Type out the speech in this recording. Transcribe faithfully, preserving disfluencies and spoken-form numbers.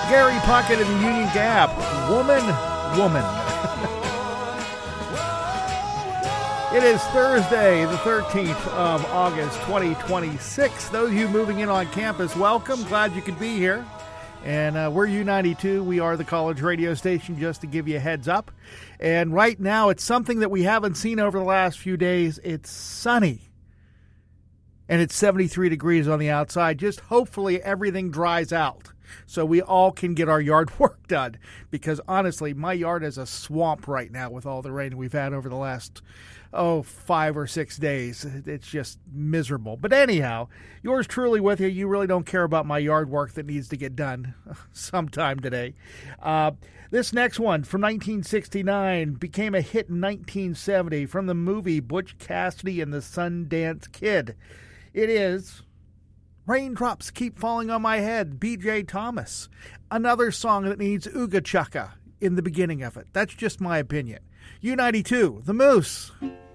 Gary Puckett in the Union Gap. Woman, woman. It is Thursday, the thirteenth of August, twenty twenty-six. Those of you moving in on campus, welcome. Glad you could be here. And uh, we're U ninety-two. We are the college radio station, just to give you a heads up. And right now, it's something that we haven't seen over the last few days. It's sunny. And it's seventy-three degrees on the outside. Just hopefully everything dries out so we all can get our yard work done. Because honestly, my yard is a swamp right now with all the rain we've had over the last, oh, five or six days. It's just miserable. But anyhow, yours truly with you. You really don't care about my yard work that needs to get done sometime today. Uh, this next one from nineteen sixty-nine became a hit in nineteen seventy from the movie Butch Cassidy and the Sundance Kid. It is Raindrops Keep Falling on My Head, B J Thomas. Another song that needs Ooga Chaka in the beginning of it. That's just my opinion. U ninety-two, The Moose.